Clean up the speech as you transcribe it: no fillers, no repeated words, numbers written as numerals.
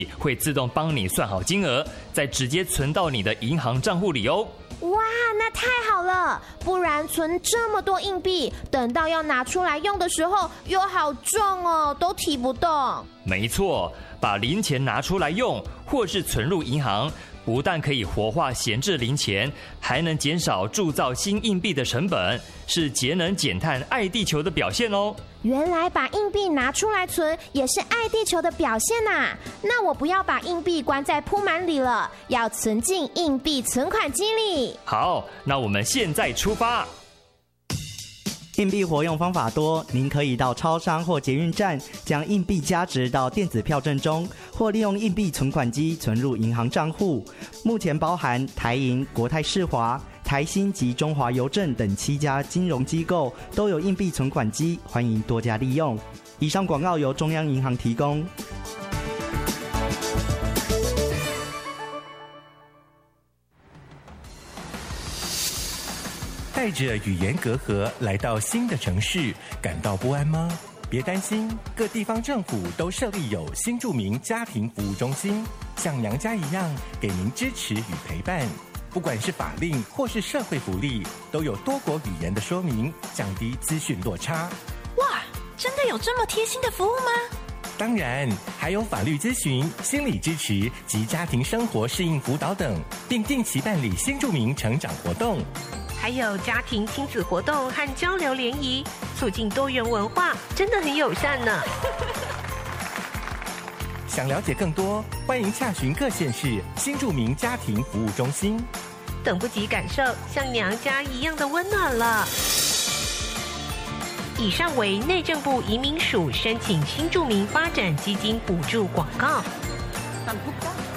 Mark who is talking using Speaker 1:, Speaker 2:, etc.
Speaker 1: 会自动帮你算好金额，再直接存到你的银行账户里哦。
Speaker 2: 哇，那太好了！不然存这么多硬币，等到要拿出来用的时候，又好重哦，都提不动。
Speaker 1: 没错，把零钱拿出来用，或是存入银行，不但可以活化闲置零钱，还能减少铸造新硬币的成本，是节能减碳、爱地球的表现哦。
Speaker 2: 原来把硬币拿出来存也是爱地球的表现啊！那我不要把硬币关在铺满里了，要存进硬币存款机里。
Speaker 1: 好，那我们现在出发。
Speaker 3: 硬币活用方法多，您可以到超商或捷运站将硬币加值到电子票证中，或利用硬币存款机存入银行账户。目前包含台银、国泰世华、台新及中华邮政等7家金融机构都有硬币存款机，欢迎多加利用。以上广告由中央银行提供。
Speaker 4: 带着语言隔阂来到新的城市，感到不安吗？别担心，各地方政府都设立有新住民家庭服务中心，像娘家一样给您支持与陪伴。不管是法令或是社会福利，都有多国语言的说明，降低资讯落差。
Speaker 5: 哇，真的有这么贴心的服务吗？
Speaker 4: 当然，还有法律咨询、心理支持及家庭生活适应辅导等，并定期办理新住民成长活动。
Speaker 5: 还有家庭亲子活动和交流联谊，促进多元文化，真的很友善呢。
Speaker 4: 想了解更多，欢迎洽询各县市新住民家庭服务中心。
Speaker 5: 等不及感受像娘家一样的温暖了。以上为内政部移民署申请新住民发展基金补助广告。
Speaker 6: 等不到。